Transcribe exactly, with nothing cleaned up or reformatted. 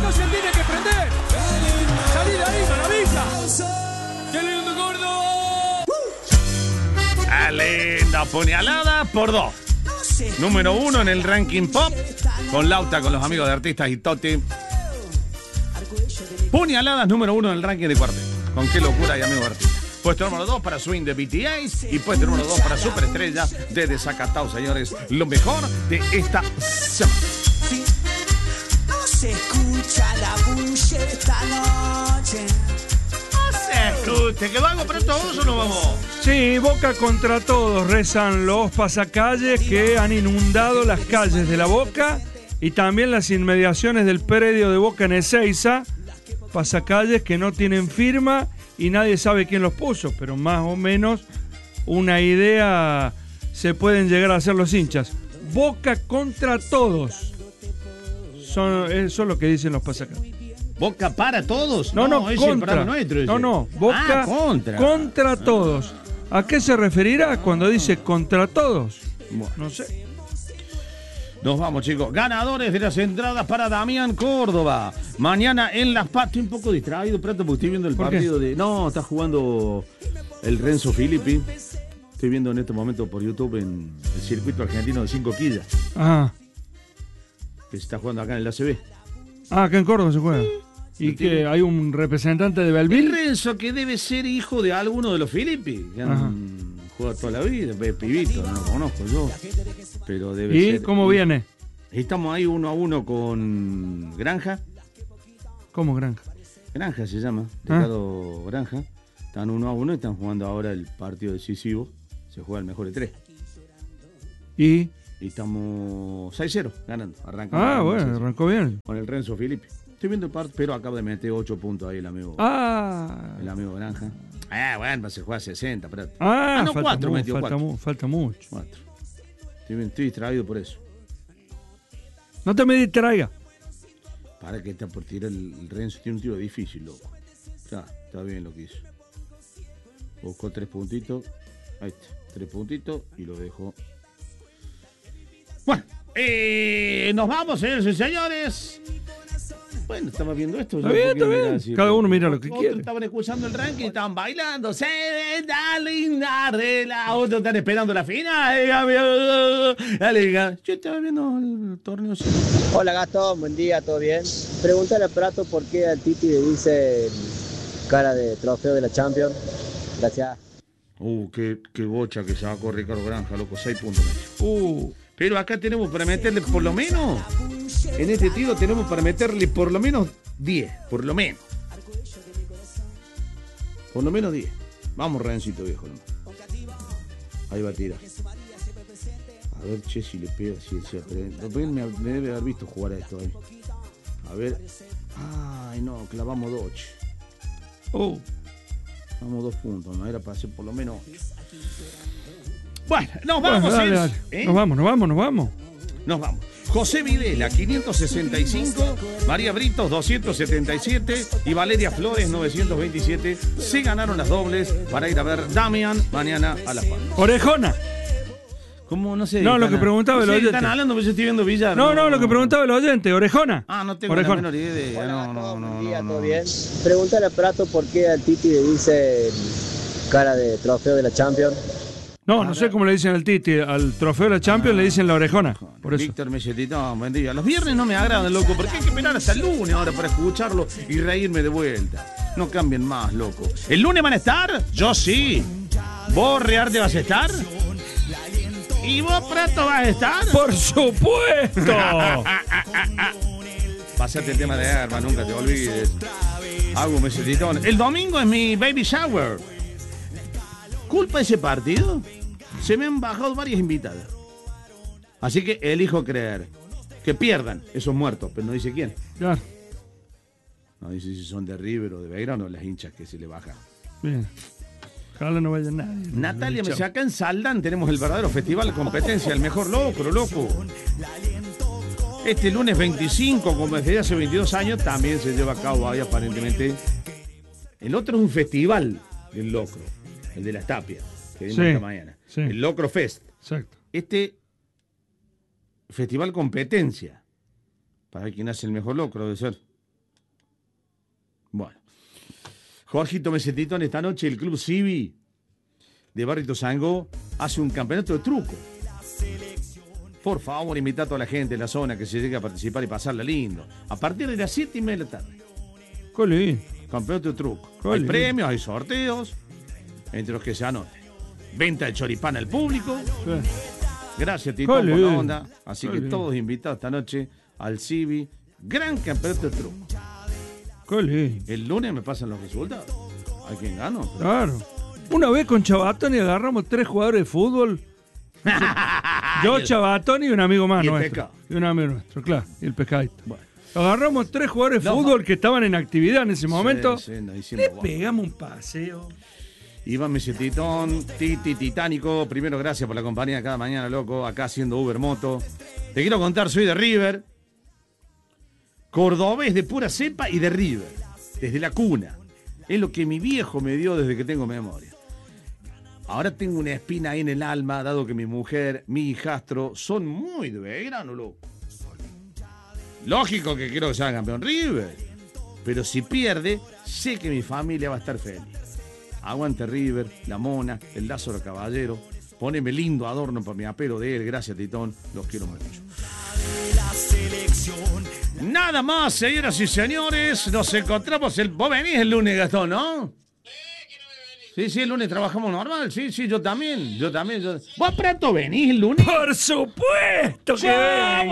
Acá se tiene que prender. Salí de ahí, maravilla. ¡Qué lindo, gordo! ¡Ah, linda! Puñalada por dos. Número uno en el ranking pop. Con Lauta, con los amigos de artistas y Toti. Puñaladas número uno en el ranking de cuarteto. Con Qué locura y amigos de artistas. Puesto número dos para Swing de B T S. Y puesto número dos para Superestrella de Desacatado, señores. Lo mejor de esta semana. No se escucha la bulla esta noche. No se escucha. ¿Que vamos para todos o no vamos? Sí, Boca contra todos, rezan los pasacalles que han inundado las calles de la Boca y también las inmediaciones del predio de Boca en Ezeiza. Pasacalles que no tienen firma y nadie sabe quién los puso, pero más o menos una idea se pueden llegar a hacer los hinchas. Boca contra todos. Son, eso es lo que dicen los pasacalles. ¿Boca para todos? No, no, no es contra. El programa nuestro, ese. No, no, Boca ah, contra. contra todos. ¿A qué se referirá cuando dice contra todos? Bueno. No sé. Nos vamos, chicos. Ganadores de las entradas para Damián Córdoba. Mañana en Las Paz. Estoy un poco distraído, Prato, porque estoy viendo el partido qué? de... No, está jugando el Renzo Filippi. Estoy viendo en este momento por YouTube en el circuito argentino de cinco quillas. Ah. Que se está jugando acá en el A C B. Ah, acá en Córdoba se juega. ¿Y que hay un representante de Belville? El Renzo, que debe ser hijo de alguno de los Filippi. Que han jugado toda la vida. Pibito, no lo conozco yo. Pero debe ¿Y ser. cómo viene? Estamos ahí uno a uno con Granja. ¿Cómo Granja? Granja se llama, Ricardo ah. Granja. Están uno a uno y están jugando ahora el partido decisivo. Se juega el mejor de tres. ¿Y? Y estamos seis cero ganando. Arrancó ah, bueno, arrancó bien. Con el Renzo Filippi. Estoy viendo el partido, pero acaba de meter ocho puntos ahí el amigo. Ah. El amigo Granja. Ah, bueno, se juega sesenta. Pero... Ah, ah, no, falta cuatro mu metió. Falta, cuatro. Mu falta mucho. Cuatro. Estoy, estoy distraído por eso. No te me distraiga. Para que está por tirar el, el Renzo. Tiene un tiro difícil, loco. Está, está bien lo que hizo. Buscó tres puntitos. Ahí está. Tres puntitos y lo dejó. Bueno, eh, nos vamos, señores y señores. Bueno, estaba viendo esto. Está bien, está bien. Así, cada uno mira lo que quiere. Estaban escuchando el ranking, estaban bailando. Se ven a linda de la otra. Están esperando la final. Yo estaba viendo el torneo. Hola, Gastón. Buen día, ¿todo bien? Pregúntale a Prato por qué al Titi le dice cara de trofeo de la Champions. Gracias. Uh, qué, qué bocha que sacó Ricardo Granja, loco. Seis puntos. Uh. Pero acá tenemos para meterle por lo menos. En este tiro tenemos para meterle por lo menos diez. Por lo menos. Por lo menos diez. Vamos, Rencito viejo. ¿No? Ahí va a tirar. A ver, che, si le pega, si él se aprende. Me, me debe haber visto jugar a esto ahí. A ver. Ay, no, clavamos dos. Oh. Vamos dos puntos, no era para hacer por lo menos. Bueno, nos vamos, bueno, dale, dale. ¿Eh? Nos vamos, nos vamos, nos vamos. Nos vamos. José Videla, quinientos sesenta y cinco, María Britos, doscientos setenta y siete y Valeria Flores, novecientos veintisiete. Se ganaron las dobles para ir a ver Damián mañana a Las Palmas. Orejona. ¿Cómo? No sé. No, lo que preguntaba no el sé, oyente. Están hablando, pero yo estoy viendo Villar. No, no, no, lo que preguntaba el oyente. Orejona. Ah, no tengo Orejona. la menor idea. Hola, no, no, no, buen día, no, ¿todo no. bien? Pregúntale a Prato por qué al Titi le dice cara de trofeo de la Champions. No, no sé cómo le dicen al Titi. Al trofeo de la Champions le dicen la orejona. Por eso. Víctor Melletito, buen día. Los viernes no me agradan, loco, porque hay que esperar hasta el lunes ahora para escucharlo y reírme de vuelta. No cambien más, loco. ¿El lunes van a estar? Yo sí. ¿Vos, Rearte, vas a estar? ¿Y vos, Prato, vas a estar? ¡Por supuesto! Pasate el tema de arma, nunca te olvides. Hago un mesetitón. El domingo es mi baby shower. ¿Culpa de ese partido? Se me han bajado varias invitadas. Así que elijo creer. Que pierdan esos muertos, pero no dice quién. Claro. No dice si son de River o de Belgrano las hinchas que se le bajan. Bien. Ojalá no vaya nadie. Natalia me saca en Saldán. Tenemos el verdadero festival de competencia, el mejor locro, loco. Este lunes veinticinco, como desde hace veintidós años, también se lleva a cabo ahí aparentemente. El otro es un festival del locro. El de las tapias, que vimos sí, esta mañana. Sí. El Locro Fest. Exacto. Este festival competencia. Para quien hace el mejor locro, debe ser. Bueno. Jorgito Mesetitón, esta noche el Club Civi de Barrio Tozangó hace un campeonato de truco. Por favor, invita a toda la gente de la zona que se llegue a participar y pasarla lindo. A partir de las siete y media de la tarde. Qué lindo. Campeonato de truco. Qué Hay lindo. premios, hay sorteos, entre los que se anoten. Venta de choripán al público. Sí. Gracias, Qué Tito, por la lindo. onda. Así Qué que lindo. todos invitados esta noche al Civi. Gran campeonato de truco. Qué lindo. El lunes me pasan los resultados. ¿Hay quien gana? Claro. Una vez con Chabatón y agarramos tres jugadores de fútbol. Yo, Chabatón y un amigo más y el nuestro. pescado. Y un amigo nuestro, claro. Y el pescadito. Bueno. Agarramos tres jugadores de No, fútbol que estaban en actividad en ese momento. Sí, sí, no, diciendo, Le wow. pegamos un paseo. Iván Mesetitón, Titi Titánico, primero gracias por la compañía cada mañana, loco, acá haciendo Uber Moto. Te quiero contar, soy de River, cordobés de pura cepa y de River, desde la cuna. Es lo que mi viejo me dio desde que tengo memoria. Ahora tengo una espina ahí en el alma, dado que mi mujer, mi hijastro, son muy de Belgrano, loco. Lógico que quiero que sea campeón River, pero si pierde, sé que mi familia va a estar feliz. Aguante River, la mona, el Lázaro Caballero. Poneme lindo adorno para mi apero de él. Gracias, Titón. Los quiero mucho. Nada más, señoras y señores. Nos encontramos el... Vos venís el lunes, Gastón, ¿no? Sí, sí, el lunes trabajamos normal. Sí, sí, yo también. Yo también. Yo... ¿Vos, Prato, venís el lunes? Por supuesto que ¡Chao! vengo.